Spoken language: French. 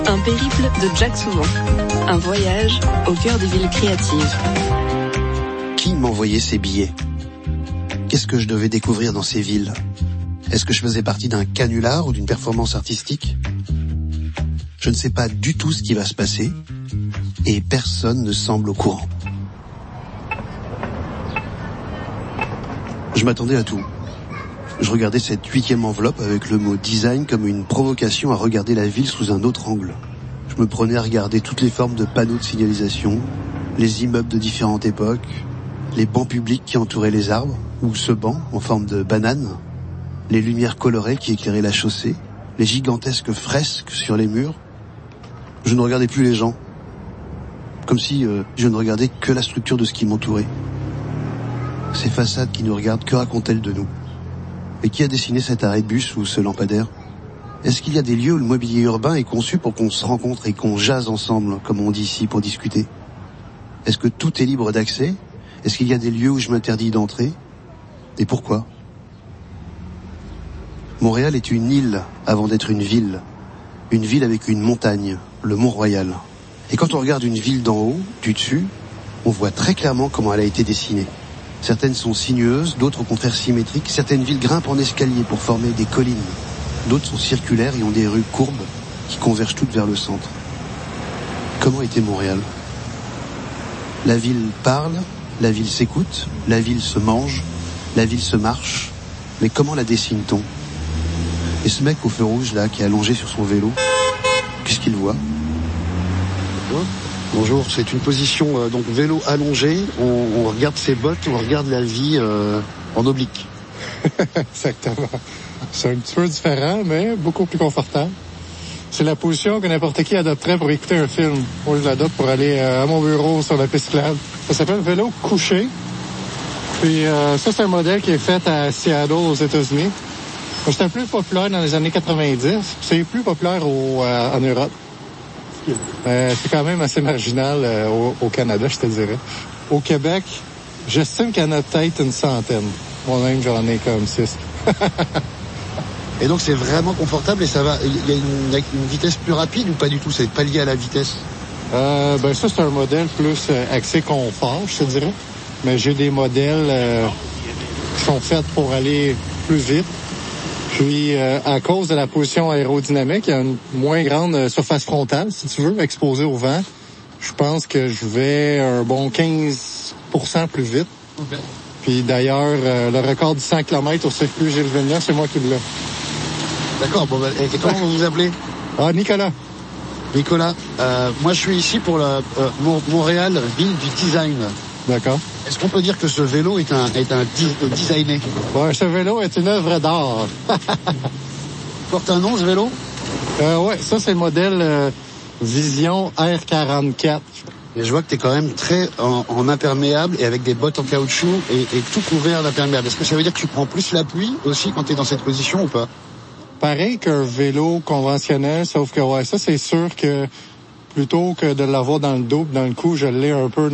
Un périple de Jack Souvent. Un voyage au cœur des villes créatives. Qui m'envoyait ces billets ? Qu'est-ce que je devais découvrir dans ces villes ? Est-ce que je faisais partie d'un canular ou d'une performance artistique ? Je ne sais pas du tout ce qui va se passer et personne ne semble au courant. Je m'attendais à tout. Je regardais cette 8e enveloppe avec le mot design comme une provocation à regarder la ville sous un autre angle. Je me prenais à regarder toutes les formes de panneaux de signalisation, les immeubles de différentes époques, les bancs publics qui entouraient les arbres, ou ce banc en forme de banane, les lumières colorées qui éclairaient la chaussée, les gigantesques fresques sur les murs. Je ne regardais plus les gens, comme si je ne regardais que la structure de ce qui m'entourait. Ces façades qui nous regardent, que racontent-elles de nous ? Et qui a dessiné cet arrêt de bus ou ce lampadaire ? Est-ce qu'il y a des lieux où le mobilier urbain est conçu pour qu'on se rencontre et qu'on jase ensemble, comme on dit ici, pour discuter ? Est-ce que tout est libre d'accès ? Est-ce qu'il y a des lieux où je m'interdis d'entrer ? Et pourquoi ? Montréal est une île avant d'être une ville avec une montagne, le Mont-Royal. Et quand on regarde une ville d'en haut, du dessus, on voit très clairement comment elle a été dessinée. Certaines sont sinueuses, d'autres au contraire symétriques. Certaines villes grimpent en escalier pour former des collines. D'autres sont circulaires et ont des rues courbes qui convergent toutes vers le centre. Comment était Montréal ? La ville parle, la ville s'écoute, la ville se mange, la ville se marche. Mais comment la dessine-t-on ? Et ce mec au feu rouge là, qui est allongé sur son vélo, qu'est-ce qu'il voit ? Bonjour, c'est une position donc vélo allongé, on regarde ses bottes, on regarde la vie en oblique. Exactement. C'est un petit peu différent, mais beaucoup plus confortable. C'est la position que n'importe qui adopterait pour écouter un film. Moi, je l'adopte pour aller à mon bureau sur la piste cyclable. Ça s'appelle vélo couché. Puis ça, c'est un modèle qui est fait à Seattle, aux États-Unis. C'était plus populaire dans les années 90. C'est plus populaire en Europe. C'est quand même assez marginal au Canada, je te dirais. Au Québec, j'estime qu'il y en a peut-être une centaine. Moi-même, j'en ai comme 6. Et donc, c'est vraiment confortable et ça va. Il y a une vitesse plus rapide ou pas du tout ? C'est pas lié à la vitesse ? Ça, c'est un modèle plus axé confort, je te dirais. Mais j'ai des modèles qui sont faits pour aller plus vite. Puis, à cause de la position aérodynamique, il y a une moins grande surface frontale, si tu veux, exposée au vent. Je pense que je vais un bon 15% plus vite. Okay. Puis d'ailleurs, le record du 100 km au circuit Gilles Villeneuve, c'est moi qui l'ai. D'accord. Bon, et comment vous vous appelez ? Nicolas. Nicolas, moi je suis ici pour la Montréal, ville du design. D'accord. Est-ce qu'on peut dire que ce vélo est un designé ? Ouais, ce vélo est une œuvre d'art. Porte un nom, ce vélo ? Ouais, ça c'est le modèle Vision R44. Et je vois que tu es quand même très en imperméable et avec des bottes en caoutchouc et tout couvert d'imperméable. Est-ce que ça veut dire que tu prends plus la pluie aussi quand tu es dans cette position ou pas ? Pareil qu'un vélo conventionnel, sauf que ouais, ça c'est sûr que plutôt que de l'avoir dans le dos, dans le cou, je l'ai un peu